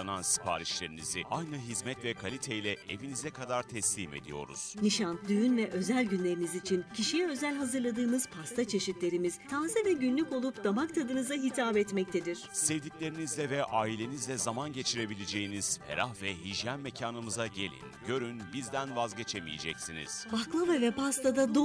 hazırlanan siparişlerinizi aynı hizmet ve kaliteyle evinize kadar teslim ediyoruz. Nişan, düğün ve özel günleriniz için kişiye özel hazırladığımız pasta çeşitlerimiz taze ve günlük olup damak tadınıza hitap etmektedir. Sevdiklerinizle ve ailenizle zaman geçirebileceğiniz ferah ve hijyen mekanımıza gelin. Görün, bizden vazgeçemeyeceksiniz. Baklava ve pastada